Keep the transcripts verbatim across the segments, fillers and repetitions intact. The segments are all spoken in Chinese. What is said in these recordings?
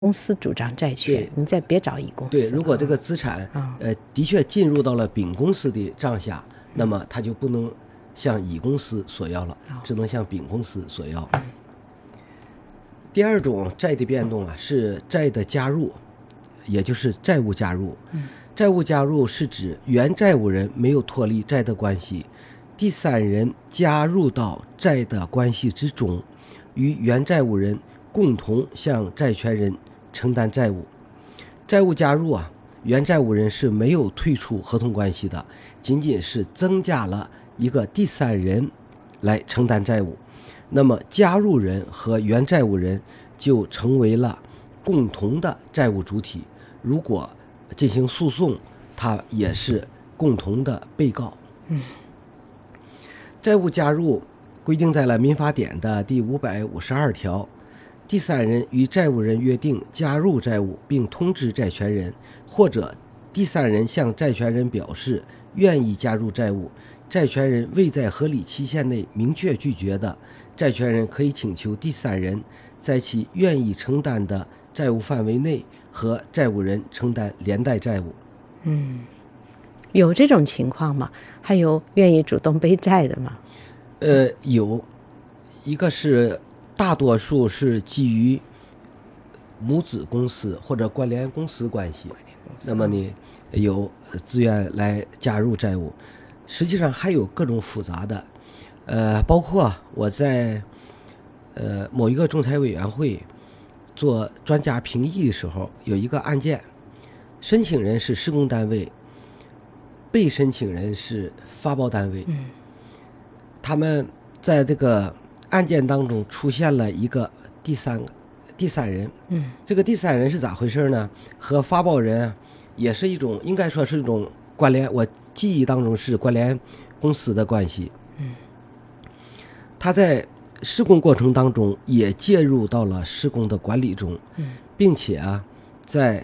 公司主张债权，你再别找乙公司。 对，如果这个资产、 啊、 呃的确进入到了丙公司的账下，嗯、那么他就不能向乙公司索要了，哦、只能向丙公司索要。嗯、第二种债的变动啊，是债的加入，也就是债务加入。嗯、债务加入是指原债务人没有脱离债的关系，第三人加入到债的关系之中，与原债务人共同向债权人承担债务。债务加入啊，原债务人是没有退出合同关系的，仅仅是增加了一个第三人来承担债务。那么加入人和原债务人就成为了共同的债务主体，如果进行诉讼，他也是共同的被告。嗯，债务加入规定在了民法典的第五百五十二条。第三人与债务人约定加入债务，并通知债权人，或者第三人向债权人表示愿意加入债务，债权人未在合理期限内明确拒绝的，债权人可以请求第三人在其愿意承担的债务范围内和债务人承担连带债务。 嗯，有这种情况吗？还有愿意主动背债的吗？ 呃，有，一个是大多数是基于母子公司或者关联公司关系，那么呢有自愿来加入债务。实际上还有各种复杂的，呃，包括我在呃某一个仲裁委员会做专家评议的时候，有一个案件，申请人是施工单位，被申请人是发包单位，嗯，他们在这个案件当中出现了一个第三个第三人，嗯，这个第三人是咋回事呢？和发包人也是一种，应该说是一种关联，我记忆当中是关联公司的关系。嗯，他在施工过程当中也介入到了施工的管理中，嗯，并且啊，在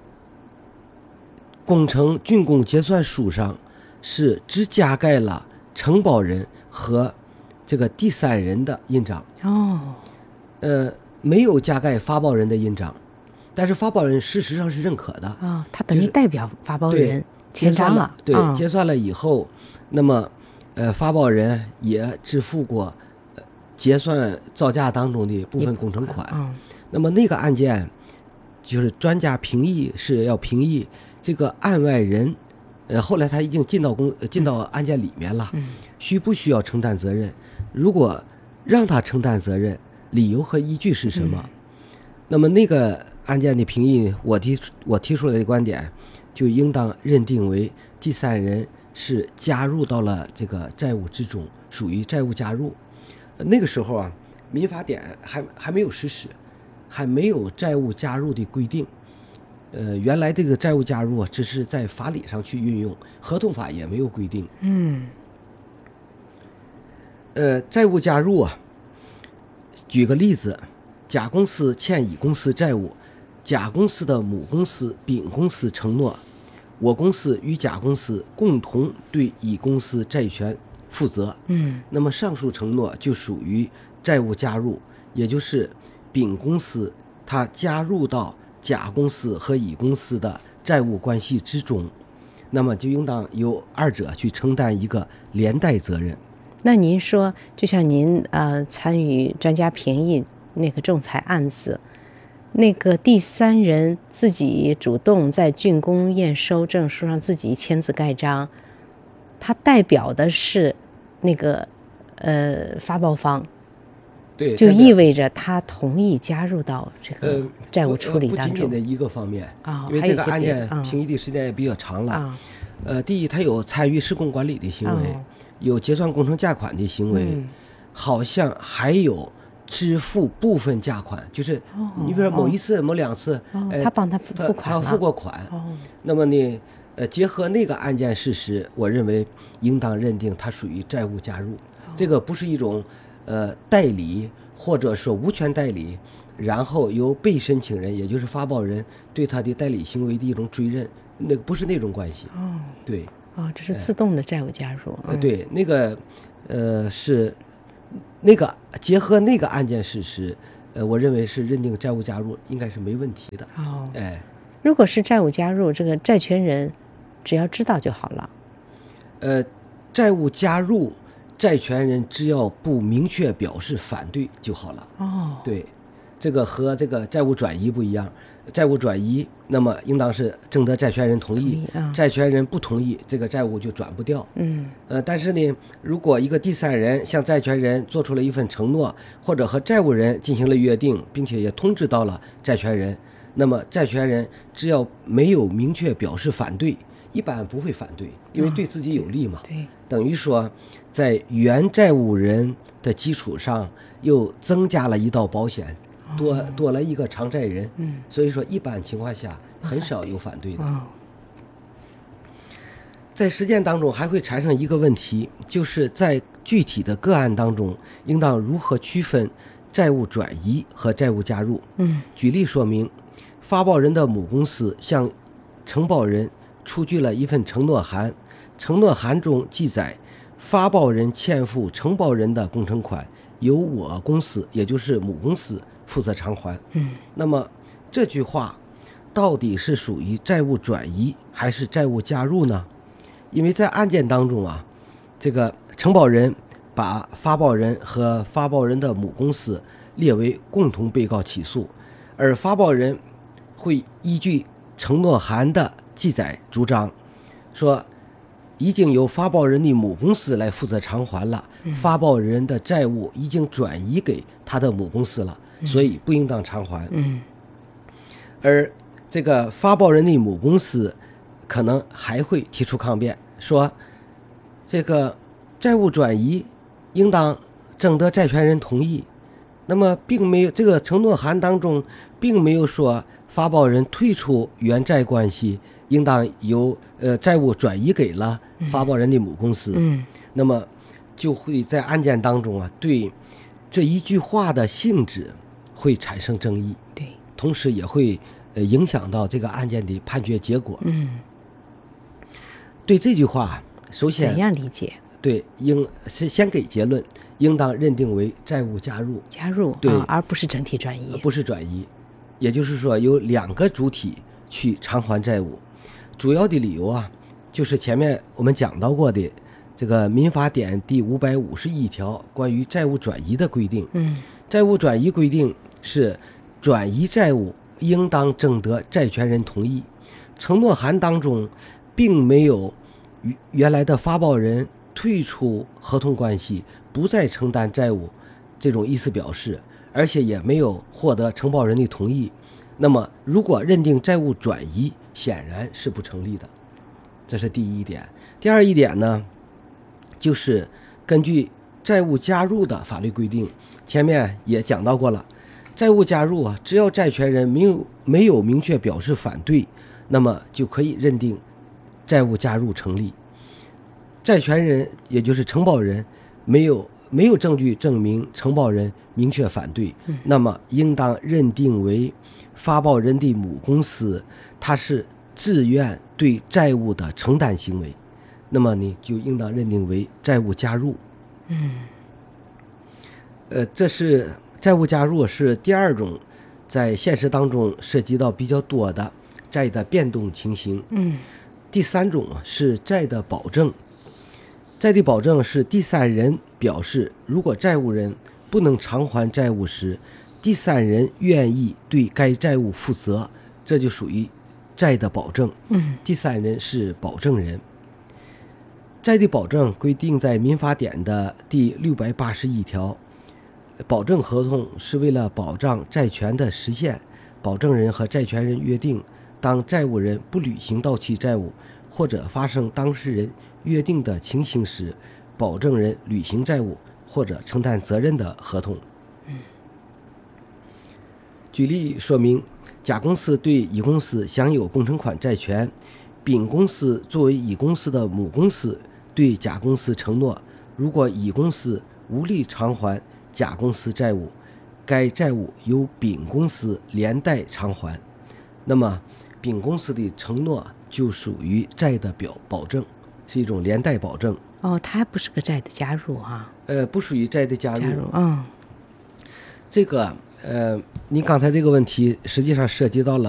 工程竣工结算书上是只加盖了承包人和这个第三人的印章。哦，呃，没有加盖发包人的印章，但是发包人事实上是认可的。啊、 哦，他等于代表发包人签章了。 对，哦、结算了以后，那么呃，发包人也支付过、呃、结算造价当中的部分工程款。嗯、那么那个案件就是专家评议是要评议这个案外人，呃，后来他已经进到公进到案件里面了，嗯、需不需要承担责任？如果让他承担责任，理由和依据是什么？嗯、那么那个案件的评议，我提我提出来的观点，就应当认定为第三人是加入到了这个债务之中，属于债务加入。那个时候啊，民法典还还没有实施，还没有债务加入的规定。呃，原来这个债务加入啊，只是在法理上去运用，合同法也没有规定。嗯。呃，债务加入啊，举个例子，甲公司欠乙公司债务，甲公司的母公司丙公司承诺，我公司与甲公司共同对乙公司债权负责。嗯，那么上述承诺就属于债务加入，也就是丙公司它加入到甲公司和乙公司的债务关系之中，那么就应当由二者去承担一个连带责任。 那您说，就像您呃参与专家评议那个仲裁案子，那个第三人自己主动在竣工验收证书上自己签字盖章，他代表的是那个呃发包方， 对， 就意味着他同意加入到这个债务处理当中。 呃、不, 不仅仅的一个方面啊、哦，因为这个案件评议的时间也比较长了。啊、哦，呃，第一，他有参与施工管理的行为。哦，有结算工程价款的行为，嗯、好像还有支付部分价款，就是你比如说某一次、哦、某两次， 哦呃、他帮他付款了， 他付过款。哦，那么呢，呃，结合那个案件事实，我认为应当认定它属于债务加入。哦、这个不是一种呃代理或者说无权代理，然后由被申请人，也就是发包人对他的代理行为的一种追认，那个不是那种关系。哦，对。 哦，这是自动的债务加入。 呃，对，那个，呃，是那个结合那个案件事实， 呃，我认为是认定债务加入应该是没问题的。 哦， 哎， 如果是债务加入，这个债权人只要知道就好了。 呃，债务加入，债权人只要不明确表示反对就好了。 哦， 对，这个和这个债务转移不一样。债务转移，那么应当是征得债权人同意， 同意啊债权人不同意，这个债务就转不掉。 嗯呃，但是呢，如果一个第三人向债权人做出了一份承诺，或者和债务人进行了约定，并且也通知到了债权人，那么债权人只要没有明确表示反对，一般不会反对，因为对自己有利嘛。 对， 等于说，在原债务人的基础上又增加了一道保险，多多了一个偿债人。 嗯， 所以说一般情况下很少有反对的。 哦， 在实践当中还会产生一个问题，就是在具体的个案当中，应当如何区分债务转移和债务加入？ 嗯举例说明，发报人的母公司向承保人出具了一份承诺函，承诺函中记载，发报人欠付承保人的工程款由我公司，也就是母公司负责偿还。 嗯那么这句话到底是属于债务转移还是债务加入呢？因为在案件当中啊，这个承保人把发报人和发报人的母公司列为共同被告起诉，而发报人会依据承诺函的记载主张，说已经由发报人的母公司来负责偿还了，发报人的债务已经转移给他的母公司了，所以不应当偿还。 嗯而这个发报人的母公司可能还会提出抗辩，说这个债务转移应当征得债权人同意，那么并没有这个承诺函当中并没有说发报人退出原债关系应当由呃债务转移给了发报人的母公司。 嗯那么就会在案件当中啊，对这一句话的性质会产生争议， 对， 同时也会呃影响到这个案件的判决结果。 嗯， 对这句话，首先怎样理解？ 对应是先给结论，应当认定为债务加入， 加入对啊，而不是整体转移。 不是转移。也就是说，有两个主体去偿还债务。主要的理由啊，就是前面我们讲到过的这个民法典第五百五十一条关于债务转移的规定。 嗯债务转移规定是转移债务应当征得债权人同意。承诺函当中并没有原来的发报人退出合同关系，不再承担债务这种意思表示，而且也没有获得承保人的同意。那么如果认定债务转移，显然是不成立的。这是第一点。第二一点呢，就是根据债务加入的法律规定，前面也讲到过了，债务加入啊，只要债权人没有没有明确表示反对，那么就可以认定债务加入成立。债权人也就是承保人没有没有证据证明承保人明确反对，那么应当认定为发报人的母公司它是自愿对债务的承担行为，那么呢就应当认定为债务加入。 嗯呃，这是债务加入是第二种在现实当中涉及到比较多的债的变动情形。 嗯第三种是债的保证。债的保证是第三人表示，如果债务人不能偿还债务时，第三人愿意对该债务负责，这就属于债的保证。 嗯第三人是保证人。债的保证规定在民法典的第六百八十一条，保证合同是为了保障债权的实现，保证人和债权人约定，当债务人不履行到期债务，或者发生当事人约定的情形时，保证人履行债务或者承担责任的合同。举例说明，甲公司对乙公司享有工程款债权，丙公司作为乙公司的母公司对甲公司承诺，如果乙公司无力偿还甲公司债务，该债务由丙公司连带偿还。那么丙公司的承诺就属于债的表保证，是一种连带保证。 哦，它还不是个债的加入哈、 呃，不属于债的加入。 加入，嗯这个呃，你刚才这个问题实际上涉及到了